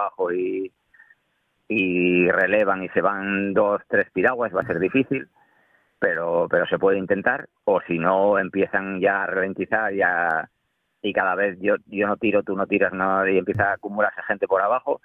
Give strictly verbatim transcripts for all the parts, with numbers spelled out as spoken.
abajo y, y relevan y se van dos, tres piraguas, va a ser difícil, pero pero se puede intentar, o si no empiezan ya a ralentizar ya, y cada vez yo yo no tiro, tú no tiras, no, y empieza a acumularse gente por abajo,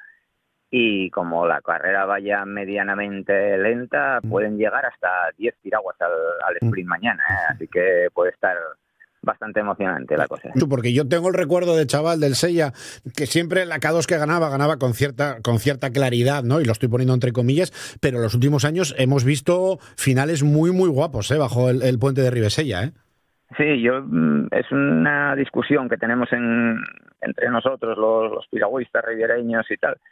y como la carrera vaya medianamente lenta, pueden llegar hasta diez piraguas al, al sprint mañana, ¿eh? Así que puede estar bastante emocionante la cosa. Porque yo tengo el recuerdo de chaval del Sella, que siempre la K dos que ganaba, ganaba con cierta, con cierta claridad, ¿no? Y lo estoy poniendo entre comillas, pero en los últimos años hemos visto finales muy, muy guapos, ¿eh? Bajo el, el puente de Ribesella, ¿eh? Sí, yo es una discusión que tenemos en, entre nosotros, los, los piragüistas riviereños y tal,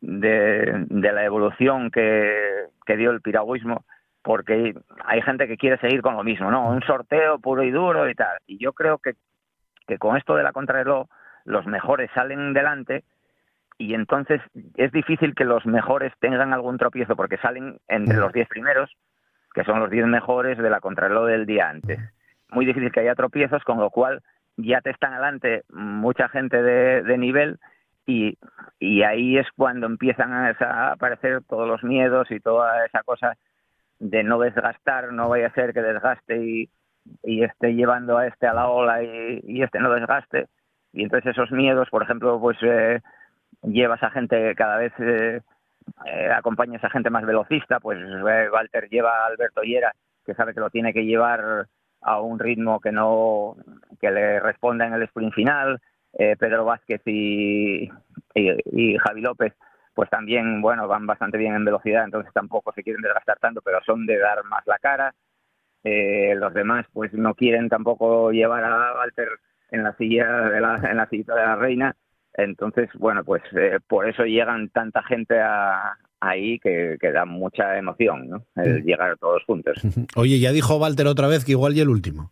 de, de la evolución que, que dio el piragüismo, porque hay gente que quiere seguir con lo mismo, ¿no? Un sorteo puro y duro y tal. Y yo creo que, que con esto de la contrarreloj, los mejores salen delante y entonces es difícil que los mejores tengan algún tropiezo porque salen entre los diez primeros, que son los diez mejores de la contrarreloj del día antes. Muy difícil que haya tropiezos, con lo cual ya te están adelante mucha gente de, de nivel y, y ahí es cuando empiezan a, a aparecer todos los miedos y toda esa cosa de no desgastar, no vaya a ser que desgaste y, y esté llevando a este a la ola y, y este no desgaste. Y entonces esos miedos, por ejemplo, pues eh, llevas a gente cada vez, eh, eh, acompañas a gente más velocista, pues eh, Walter lleva a Alberto Llera, que sabe que lo tiene que llevar a un ritmo que no que le responda en el sprint final. eh, Pedro Vázquez y, y, y Javi López pues también, bueno, van bastante bien en velocidad, entonces tampoco se quieren desgastar tanto, pero son de dar más la cara. Eh, los demás, pues no quieren tampoco llevar a Walter en la silla de la, en la silla de la reina. Entonces, bueno, pues eh, por eso llegan tanta gente a, ahí que, que da mucha emoción, ¿no? El llegar todos juntos. Oye, ya dijo Walter otra vez que igual y el último.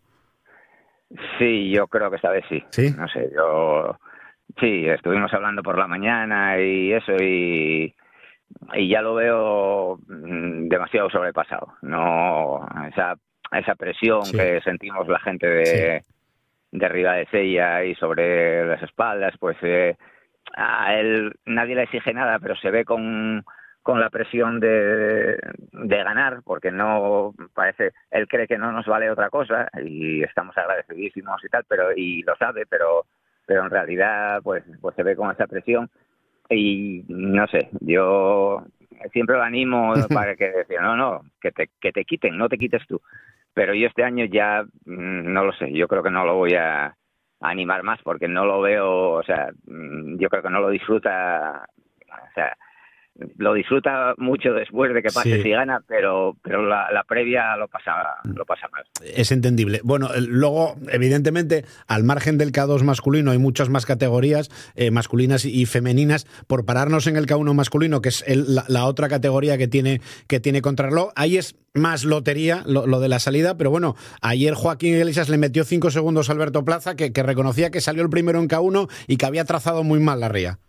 Sí, yo creo que esta vez sí. ¿Sí? No sé, yo... Sí, estuvimos hablando por la mañana y eso, y, y ya lo veo demasiado sobrepasado. No, esa, esa presión sí. que sentimos la gente de, sí. de Ribadesella y sobre las espaldas, pues eh, a él nadie le exige nada, pero se ve con, con la presión de, de ganar, porque no parece, él cree que no nos vale otra cosa y estamos agradecidísimos y tal, pero y lo sabe, pero pero en realidad pues pues se ve con esa presión y no sé, yo siempre lo animo para que decía, no, no, que te, que te quiten, no te quites tú, pero yo este año ya no lo sé, yo creo que no lo voy a animar más porque no lo veo, o sea, yo creo que no lo disfruta, o sea, lo disfruta mucho después de que pase sí. si gana, pero pero la, la previa lo pasa lo pasa mal. Es entendible. Bueno, luego, evidentemente, al margen del K dos masculino hay muchas más categorías eh, masculinas y femeninas. Por pararnos en el K uno masculino, que es el, la, la otra categoría que tiene que tiene contrarreloj, ahí es más lotería lo, lo de la salida, pero bueno, ayer Joaquín Iglesias le metió cinco segundos a Alberto Plaza, que, que reconocía que salió el primero en K uno y que había trazado muy mal la ría.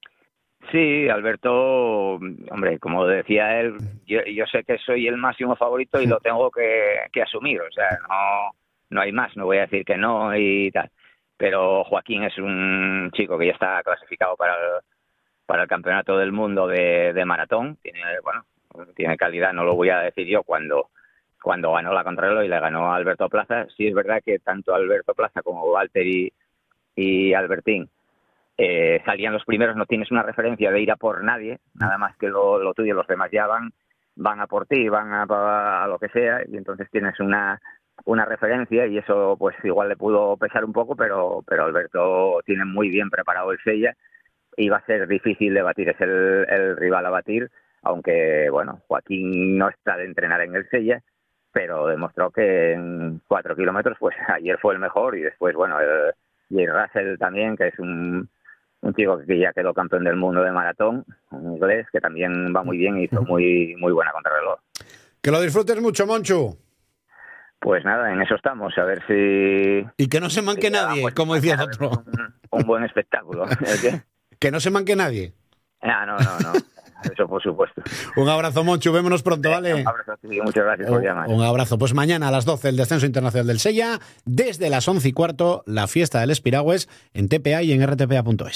Sí, Alberto, hombre, como decía él, yo, yo sé que soy el máximo favorito y lo tengo que, que asumir, o sea, no, no hay más, no voy a decir que no y tal, pero Joaquín es un chico que ya está clasificado para el, para el campeonato del mundo de, de maratón, tiene, bueno, tiene calidad, no lo voy a decir yo, cuando, cuando ganó la contrarreloj y le ganó a Alberto Plaza. Sí es verdad que tanto Alberto Plaza como Walter y, y Albertín Eh, salían los primeros, no tienes una referencia de ir a por nadie, nada más que lo, lo tuyo, los demás ya van, van a por ti, van a, a, a lo que sea, y entonces tienes una, una referencia y eso pues igual le pudo pesar un poco, pero, pero Alberto tiene muy bien preparado el Sella y va a ser difícil de batir, es el, el rival a batir, aunque bueno, Joaquín no está de entrenar en el Sella, pero demostró que en cuatro kilómetros pues ayer fue el mejor y después bueno, el Jay Russell también, que es un un chico que ya quedó campeón del mundo de maratón, un inglés que también va muy bien y hizo muy muy buena contrarreloj. Que lo disfrutes mucho, Monchu. Pues nada, en eso estamos, a ver si... Y que no se manque si nadie, pues, como decía el otro. Un, un buen espectáculo. ¿Qué? Que no se manque nadie. Ah, no, no, no. Eso por supuesto. Un abrazo, Monchu, vémonos pronto, ¿vale? Un abrazo a ti, muchas gracias por llamar. Un abrazo. Pues mañana a las doce el descenso internacional del Sella, desde las once y cuarto la fiesta del Espiragües en T P A y en R T P A punto es.